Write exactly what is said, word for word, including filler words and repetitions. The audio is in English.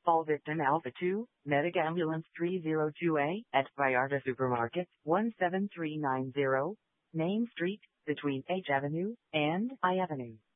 Fall victim Alpha two, Medic Ambulance three oh two A, at Vallarta Supermarket, one seven three nine zero, Main Street, between H Avenue and I Avenue.